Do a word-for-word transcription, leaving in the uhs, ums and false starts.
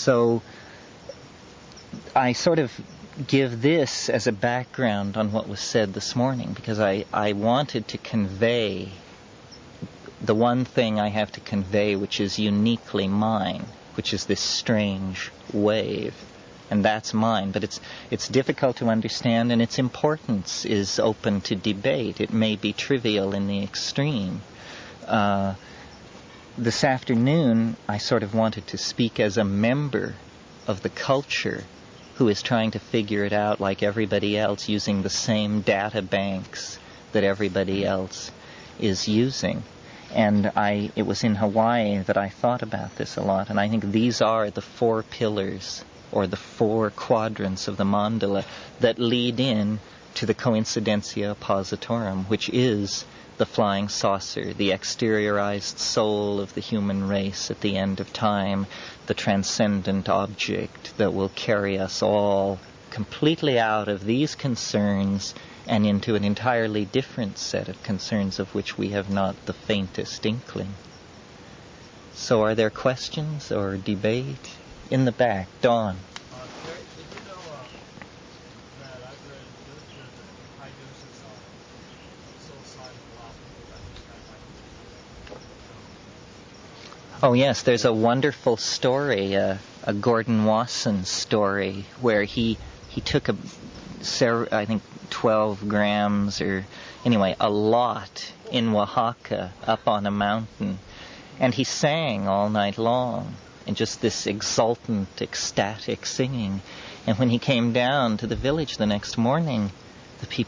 so I sort of give this as a background on what was said this morning, because I, I wanted to convey the one thing I have to convey which is uniquely mine, which is this strange wave. And that's mine, but it's it's difficult to understand, and its importance is open to debate. It may be trivial in the extreme. Uh, this afternoon, I sort of wanted to speak as a member of the culture who is trying to figure it out like everybody else, using the same data banks that everybody else is using. And I it was in Hawaii that I thought about this a lot, and I think these are the four pillars or the four quadrants of the mandala that lead in to the coincidentia positorum, which is the flying saucer, the exteriorized soul of the human race at the end of time, the transcendent object that will carry us all completely out of these concerns and into an entirely different set of concerns of which we have not the faintest inkling. So are there questions or debate? In the back, Dawn. Uh, Did you know uh, that I've read literature that high doses of psilocybin allow people to understand high. Oh yes, there's a wonderful story, uh, a Gordon Wasson story, where he he took a, I think, twelve grams or anyway, a lot in Oaxaca up on a mountain, and he sang all night long. And just this exultant, ecstatic singing. And when he came down to the village the next morning, the people